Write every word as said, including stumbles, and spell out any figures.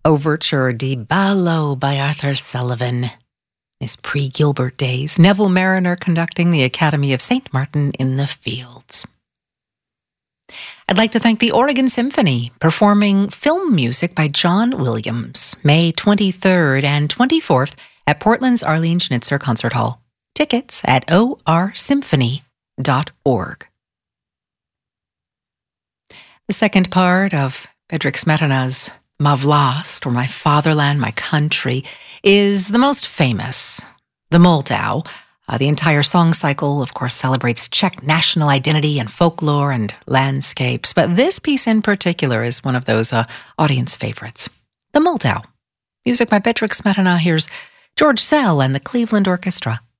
Overture di Ballo by Arthur Sullivan. His pre-Gilbert days, Neville Marriner conducting the Academy of Saint Martin in the Fields. I'd like to thank the Oregon Symphony, performing film music by John Williams, May twenty-third and twenty-fourth at Portland's Arlene Schnitzer Concert Hall. Tickets at o r symphony dot org. The second part of Bedřich Smetana's Ma Vlast, or My Fatherland, My Country, is the most famous, the Moldau. Uh, the entire song cycle, of course, celebrates Czech national identity and folklore and landscapes, but this piece in particular is one of those uh, audience favorites. The Moldau. Music by Bedřich Smetana. Here's George Szell and the Cleveland Orchestra.